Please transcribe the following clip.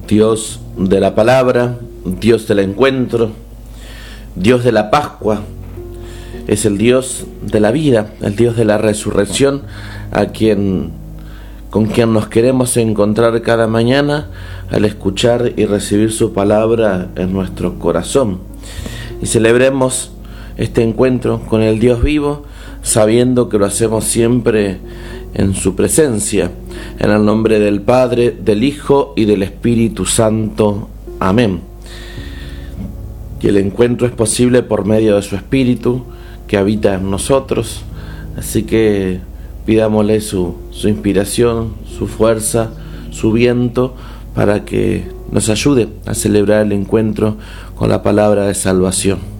Dios de la palabra, Dios del encuentro, Dios de la Pascua, es el Dios de la vida, el Dios de la resurrección, con quien nos queremos encontrar cada mañana al escuchar y recibir su palabra en nuestro corazón. Y celebremos este encuentro con el Dios vivo, sabiendo que lo hacemos siempre en su presencia, en el nombre del Padre, del Hijo y del Espíritu Santo. Amén. Y el encuentro es posible por medio de su Espíritu que habita en nosotros, así que pidámosle su inspiración, su fuerza, su viento, para que nos ayude a celebrar el encuentro con la palabra de salvación.